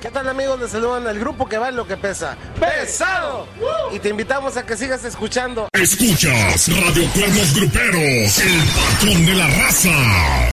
¿Qué tal, amigos? Les saludan al grupo que vale lo que pesa. ¡Pesado! Y te invitamos a que sigas escuchando. Escuchas Radio Cuernos Gruperos, el patrón de la raza.